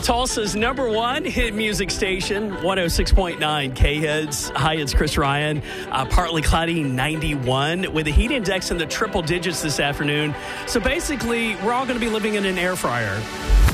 Tulsa's number one hit music station, 106.9 K-Heads. Hi, it's Chris Ryan. Partly cloudy, 91, with a heat index in the triple digits this afternoon. So basically, we're all going to be living in an air fryer.